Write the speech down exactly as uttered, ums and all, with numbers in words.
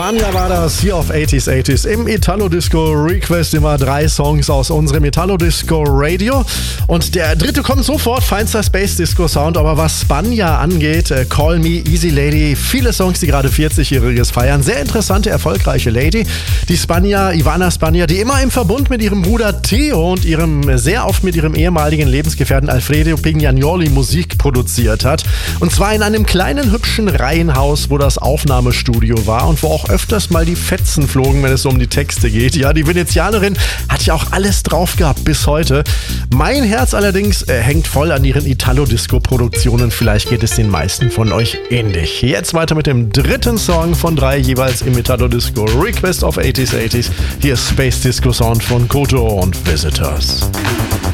Spanja war das hier auf achtziger achtziger im Italo Disco Request. Immer drei Songs aus unserem Italo Disco Radio. Und der dritte kommt sofort, feinster Space Disco Sound. Aber was Spanja angeht, äh, Call Me Easy Lady, viele Songs, die gerade vierzigjähriges feiern. Sehr interessante, erfolgreiche Lady. Die Spanja, Ivana Spanja, die immer im Verbund mit ihrem Bruder Theo und ihrem sehr oft mit ihrem ehemaligen Lebensgefährten Alfredo Pignanoli Musik produziert hat. Und zwar in einem kleinen, hübschen Reihenhaus, wo das Aufnahmestudio war und wo auch öfters mal die Fetzen flogen, wenn es um die Texte geht. Ja, die Venezianerin hat ja auch alles drauf gehabt bis heute. Mein Herz allerdings äh, hängt voll an ihren Italo-Disco-Produktionen. Vielleicht geht es den meisten von euch ähnlich. Jetzt weiter mit dem dritten Song von drei jeweils im Italo-Disco Request auf achtziger achtziger. Hier ist Space Disco Sound von Koto und Visitors.